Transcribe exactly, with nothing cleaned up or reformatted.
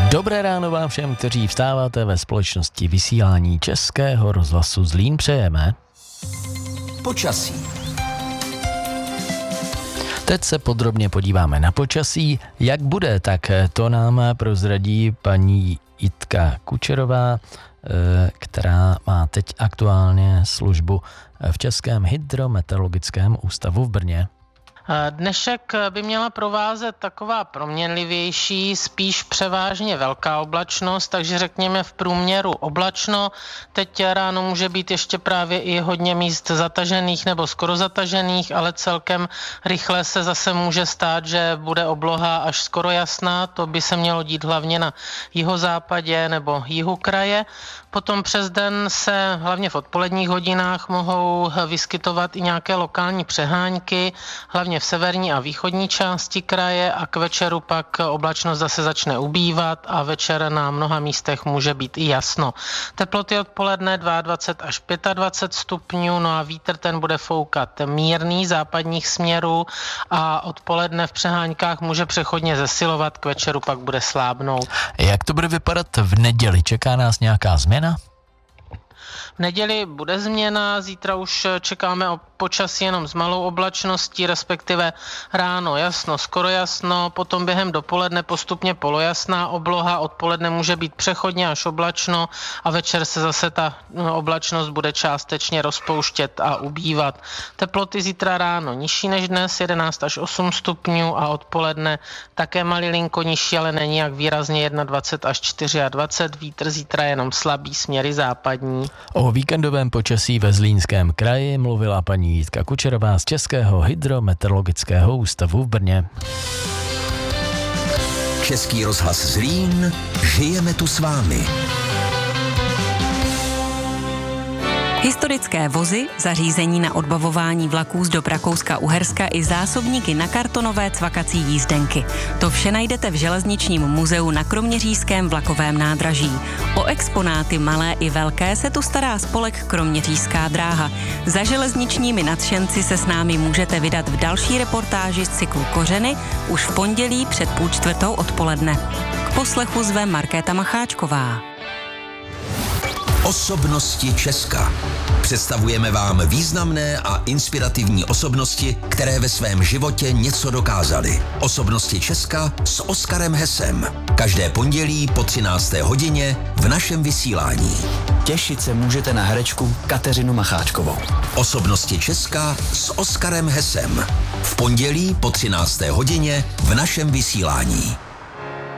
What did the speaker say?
Dobré ráno vám všem, kteří vstáváte ve společnosti vysílání Českého rozhlasu Zlín, přejeme počasí. Teď se podrobně podíváme na počasí. Jak bude, tak to nám prozradí paní Jitka Kučerová, která má teď aktuálně službu v Českém hydrometeorologickém ústavu v Brně. Dnešek by měla provázet taková proměnlivější, spíš převážně velká oblačnost, takže řekněme v průměru oblačno. Teď ráno může být ještě právě i hodně míst zatažených nebo skoro zatažených, ale celkem rychle se zase může stát, že bude obloha až skoro jasná. To by se mělo dít hlavně na jihozápadě nebo jihu kraje. Potom přes den se hlavně v odpoledních hodinách mohou vyskytovat i nějaké lokální přehánky, hlavně v severní a východní části kraje, a k večeru pak oblačnost zase začne ubývat a večer na mnoha místech může být i jasno. Teploty odpoledne dvacet dva až dvacet pět stupňů, no a vítr ten bude foukat mírný západních směrů a odpoledne v přeháňkách může přechodně zesilovat, k večeru pak bude slábnout. Jak to bude vypadat v neděli? Čeká nás nějaká změna? V neděli bude změna, zítra už čekáme o počasí jenom s malou oblačností, respektive ráno jasno, skoro jasno, potom během dopoledne postupně polojasná obloha, odpoledne může být přechodně až oblačno a večer se zase ta oblačnost bude částečně rozpouštět a ubývat. Teploty zítra ráno nižší než dnes, jedenáct až osm stupňů, a odpoledne také malilinko nižší, ale není jak výrazně dvacet jedna až dvacet čtyři, vítr zítra jenom slabý, směry západní. O víkendovém počasí ve Zlínském kraji mluvila paní Jitka Kučerová z Českého hydrometeorologického ústavu v Brně. Český rozhlas Zlín, žijeme tu s vámi. Historické vozy, zařízení na odbavování vlaků z dob Rakouska-Uherska i zásobníky na kartonové cvakací jízdenky. To vše najdete v Železničním muzeu na Kroměřížském vlakovém nádraží. O exponáty malé i velké se tu stará spolek Kroměřížská dráha. Za železničními nadšenci se s námi můžete vydat v další reportáži z cyklu Kořeny už v pondělí před půl čtvrtou odpoledne. K poslechu zve Markéta Macháčková. Osobnosti Česka. Představujeme vám významné a inspirativní osobnosti, které ve svém životě něco dokázaly. Osobnosti Česka s Oskarem Hesem. Každé pondělí po třinácté hodině v našem vysílání. Těšit se můžete na herečku Kateřinu Macháčkovou. Osobnosti Česka s Oskarem Hesem. V pondělí po třinácté hodině v našem vysílání.